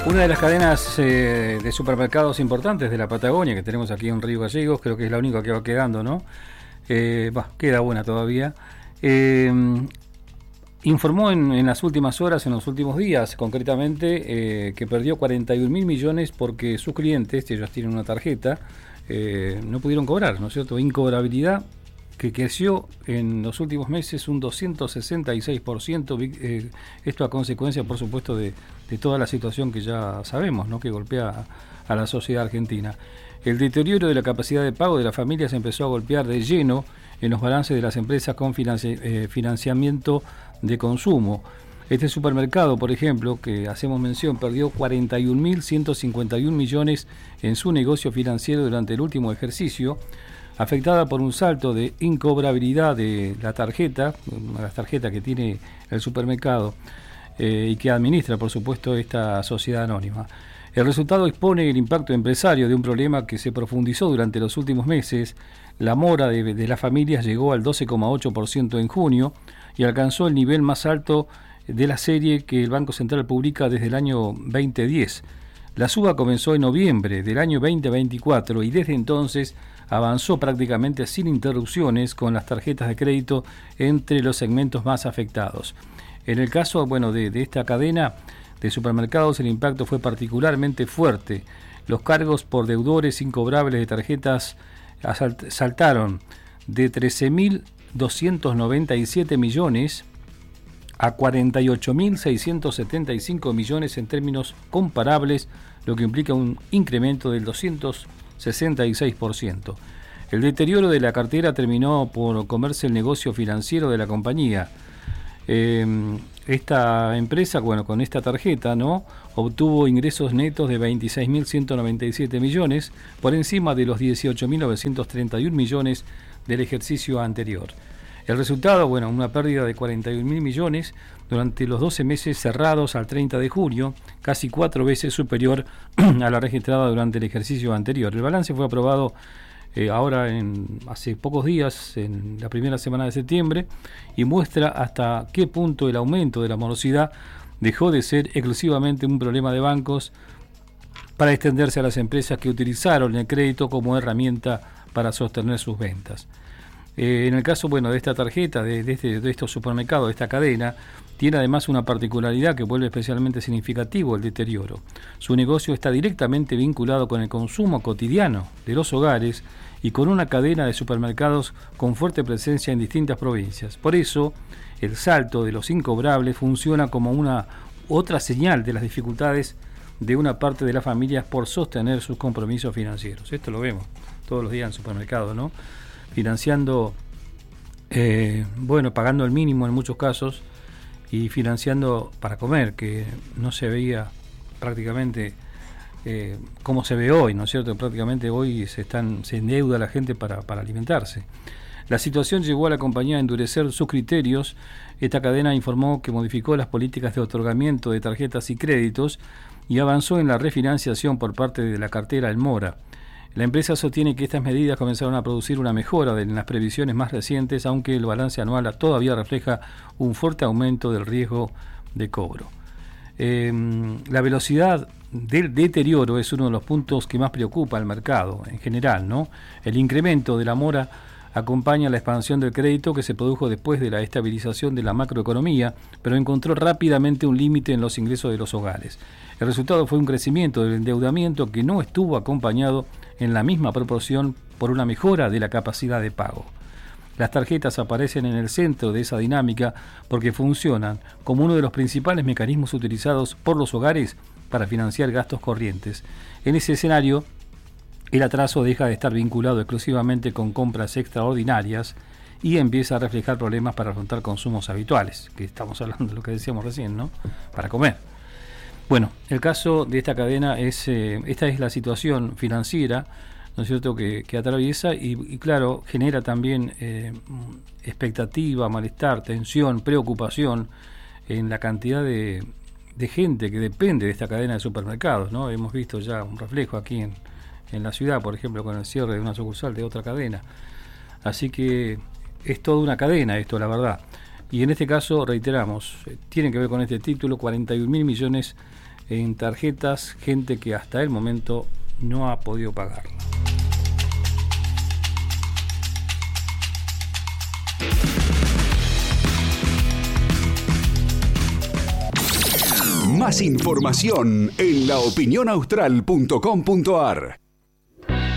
Una de las cadenas de supermercados importantes de la Patagonia que tenemos aquí en Río Gallegos, creo que es la única que va quedando, ¿no? Queda buena todavía. Informó en las últimas horas, en los últimos días, concretamente, que perdió 41.000 millones porque sus clientes, ellos tienen una tarjeta, no pudieron cobrar, ¿no es cierto? Incobrabilidad que creció en los últimos meses un 266%, esto a consecuencia, por supuesto, de toda la situación que ya sabemos, ¿no?, que golpea a la sociedad argentina. El deterioro de la capacidad de pago de las familias empezó a golpear de lleno en los balances de las empresas con financiamiento de consumo. Este supermercado, por ejemplo, que hacemos mención, perdió 41.151 millones en su negocio financiero durante el último ejercicio, afectada por un salto de incobrabilidad de la tarjeta que tiene el supermercado y que administra, por supuesto, esta sociedad anónima. El resultado expone el impacto empresario de un problema que se profundizó durante los últimos meses. La mora de las familias llegó al 12,8% en junio y alcanzó el nivel más alto de la serie que el Banco Central publica desde el año 2010. La suba comenzó en noviembre del año 2024 y desde entonces avanzó prácticamente sin interrupciones con las tarjetas de crédito entre los segmentos más afectados. En el caso, de esta cadena de supermercados, el impacto fue particularmente fuerte. Los cargos por deudores incobrables de tarjetas saltaron de 13.297 millones a 48.675 millones en términos comparables, lo que implica un incremento del 266%. El deterioro de la cartera terminó por comerse el negocio financiero de la compañía. Esta empresa, con esta tarjeta, ¿no?, obtuvo ingresos netos de 26.197 millones, por encima de los 18.931 millones del ejercicio anterior. El resultado, una pérdida de 41.000 millones durante los 12 meses cerrados al 30 de junio, casi 4 veces superior a la registrada durante el ejercicio anterior. El balance fue aprobado hace pocos días, en la primera semana de septiembre, y muestra hasta qué punto el aumento de la morosidad dejó de ser exclusivamente un problema de bancos para extenderse a las empresas que utilizaron el crédito como herramienta para sostener sus ventas. En el caso de esta tarjeta, de estos supermercados, de esta cadena, tiene además una particularidad que vuelve especialmente significativo el deterioro. Su negocio está directamente vinculado con el consumo cotidiano de los hogares y con una cadena de supermercados con fuerte presencia en distintas provincias. Por eso, el salto de los incobrables funciona como una otra señal de las dificultades de una parte de las familias por sostener sus compromisos financieros. Esto lo vemos todos los días en supermercados, ¿no? Financiando, pagando el mínimo en muchos casos y financiando para comer, que no se veía prácticamente como se ve hoy, ¿no es cierto? Prácticamente hoy se endeuda la gente para alimentarse. La situación llevó a la compañía a endurecer sus criterios. Esta cadena informó que modificó las políticas de otorgamiento de tarjetas y créditos y avanzó en la refinanciación por parte de la cartera en mora. La empresa sostiene que estas medidas comenzaron a producir una mejora en las previsiones más recientes, aunque el balance anual todavía refleja un fuerte aumento del riesgo de cobro. La velocidad del deterioro es uno de los puntos que más preocupa al mercado en general, ¿no? El incremento de la mora acompaña la expansión del crédito que se produjo después de la estabilización de la macroeconomía, pero encontró rápidamente un límite en los ingresos de los hogares. El resultado fue un crecimiento del endeudamiento que no estuvo acompañado en la misma proporción por una mejora de la capacidad de pago. Las tarjetas aparecen en el centro de esa dinámica porque funcionan como uno de los principales mecanismos utilizados por los hogares para financiar gastos corrientes. En ese escenario, el atraso deja de estar vinculado exclusivamente con compras extraordinarias y empieza a reflejar problemas para afrontar consumos habituales, que estamos hablando de lo que decíamos recién, ¿no?, para comer. El caso de esta cadena esta es la situación financiera, ¿no es cierto?, que atraviesa y claro, genera también expectativa, malestar, tensión, preocupación en la cantidad de gente que depende de esta cadena de supermercados, ¿no? Hemos visto ya un reflejo aquí en la ciudad, por ejemplo, con el cierre de una sucursal de otra cadena. Así que es toda una cadena esto, la verdad. Y en este caso, reiteramos, tiene que ver con este título, 41.000 millones en tarjetas gente que hasta el momento no ha podido pagarla. Más información en laopinionaustral.com.ar.